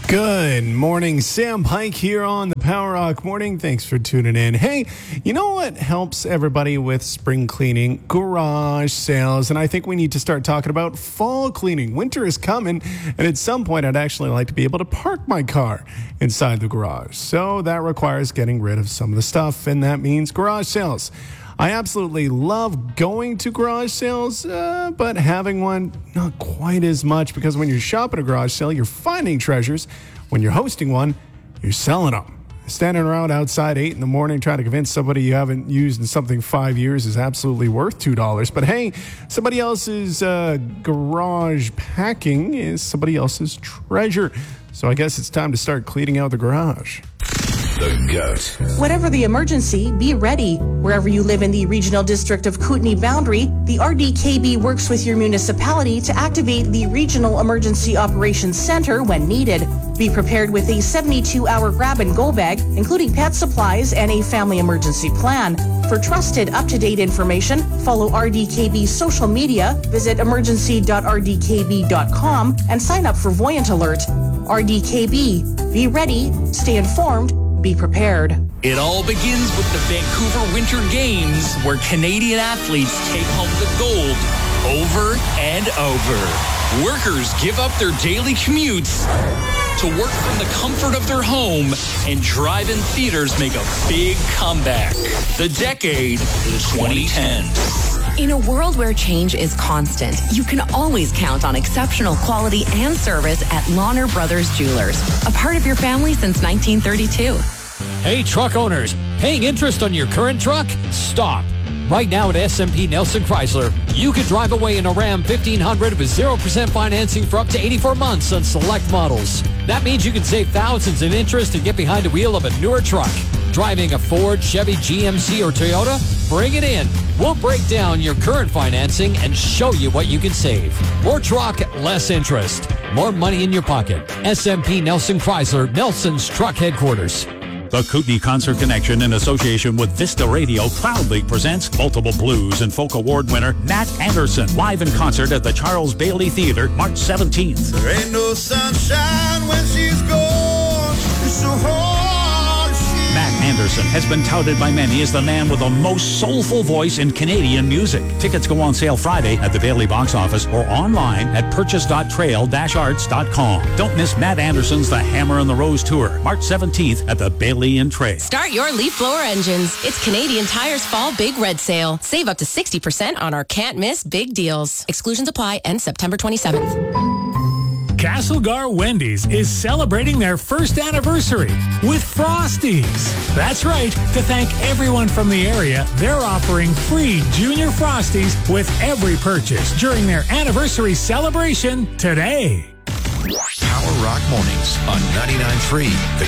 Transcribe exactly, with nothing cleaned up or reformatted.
Good morning, Sam Pike here on the Power Rock Morning. Thanks for tuning in. Hey, you know what helps everybody with spring cleaning? Garage sales. And I think we need to start talking about fall cleaning. Winter is coming, and at some point I'd actually like to be able to park my car inside the garage. So that requires getting rid of some of the stuff, and that means garage sales. I absolutely love going to garage sales, uh, but having one, not quite as much, because when you're shopping a garage sale, you're finding treasures. When you're hosting one, you're selling them. Standing around outside eight in the morning trying to convince somebody you haven't used in something five years is absolutely worth two dollars. But hey, somebody else's uh, garage packing is somebody else's treasure. So I guess it's time to start cleaning out the garage. The GOAT. Whatever the emergency, be ready. Wherever you live in the Regional District of Kootenay boundary, the R D K B works with your municipality to activate the Regional Emergency Operations Center when needed. Be prepared with a seventy-two hour grab-and-go bag, including pet supplies and a family emergency plan. For trusted, up-to-date information, follow R D K B's social media, visit emergency dot r d k b dot com, and sign up for Voyant Alert. R D K B. Be ready, stay informed, be prepared. It all begins with the Vancouver Winter Games, where Canadian athletes take home the gold over and over. Workers give up their daily commutes to work from the comfort of their home, and drive-in theaters make a big comeback. The decade, the twenty tens. In a world where change is constant, you can always count on exceptional quality and service at Lawner Brothers Jewelers, a part of your family since nineteen thirty-two. Hey, truck owners, paying interest on your current truck? Stop. Right now at S and P Nelson Chrysler, you can drive away in a Ram fifteen hundred with zero percent financing for up to eighty-four months on select models. That means you can save thousands in interest and get behind the wheel of a newer truck. Driving a Ford, Chevy, G M C, or Toyota? Bring it in. We'll break down your current financing and show you what you can save. More truck, less interest. More money in your pocket. S and P Nelson Chrysler, Nelson's truck headquarters. The Kootenay Concert Connection, in association with Vista Radio, proudly presents multiple blues and folk award winner Matt Anderson live in concert at the Charles Bailey Theater, March seventeenth. There ain't no sunshine when she's gone. It's so hard. She... Matt Anderson has been touted by many as the man with the most soulful voice in Canadian music. Tickets go on sale Friday at the Bailey box office or online at purchase dot trail dash arts dot com. Don't miss Matt Anderson's The Hammer and the Rose Tour, March seventeenth at the Bailey and Trail. Start your leaf blower engines. It's Canadian Tire's Fall Big Red Sale. Save up to sixty percent on our can't miss big deals. Exclusions apply, end September twenty-seventh. Castlegar Wendy's is celebrating their first anniversary with Frosties. That's right. To thank everyone from the area, they're offering free Junior Frosties with every purchase during their anniversary celebration today. Power Rock Mornings on ninety-nine point three.